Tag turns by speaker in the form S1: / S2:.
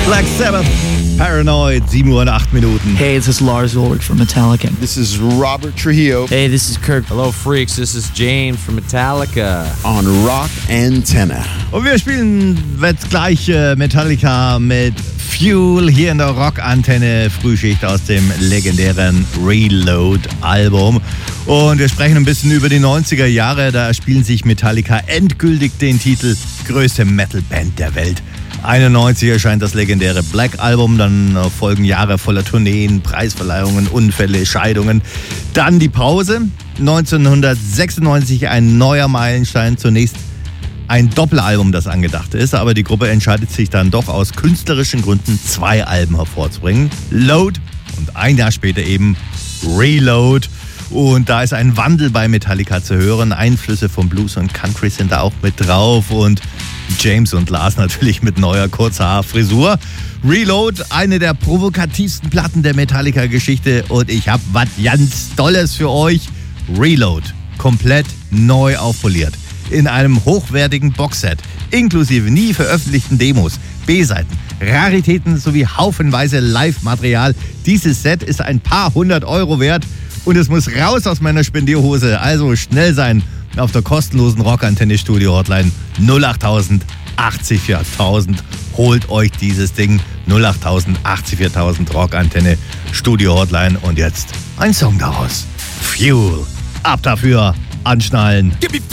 S1: Black Sabbath, Paranoid, 7 Uhr und 8 Minuten.
S2: Hey, this is Lars Ulrich from Metallica.
S3: This is Robert Trujillo.
S2: Hey, this is Kirk.
S4: Hello, freaks. This is James from Metallica.
S3: On Rock Antenna.
S1: Und wir spielen jetzt gleich Metallica mit Fuel hier in der Rockantenne Frühschicht aus dem legendären Reload-Album. Und wir sprechen ein bisschen über die 90er Jahre. Da spielen sich Metallica endgültig den Titel größte Metal-Band der Welt. 91 erscheint das legendäre Black Album, dann folgen Jahre voller Tourneen, Preisverleihungen, Unfälle, Scheidungen. Dann die Pause, 1996 ein neuer Meilenstein, zunächst ein Doppelalbum, das angedacht ist, aber die Gruppe entscheidet sich dann doch aus künstlerischen Gründen 2 Alben hervorzubringen. Load und ein Jahr später eben Reload. Und da ist ein Wandel bei Metallica zu hören. Einflüsse von Blues und Country sind da auch mit drauf. Und James und Lars natürlich mit neuer Kurzhaarfrisur. Reload, eine der provokativsten Platten der Metallica-Geschichte. Und ich habe was ganz Tolles für euch. Reload, komplett neu aufpoliert. In einem hochwertigen Boxset, inklusive nie veröffentlichten Demos, B-Seiten, Raritäten sowie haufenweise Live-Material. Dieses Set ist ein paar 100 € wert. Und es muss raus aus meiner Spendierhose. Also schnell sein auf der kostenlosen Rockantenne-Studio-Hotline 08000 80 4000. Holt euch dieses Ding 08000 80 4000 Rockantenne-Studio-Hotline. Und jetzt ein Song daraus. Fuel. Ab dafür. Anschnallen.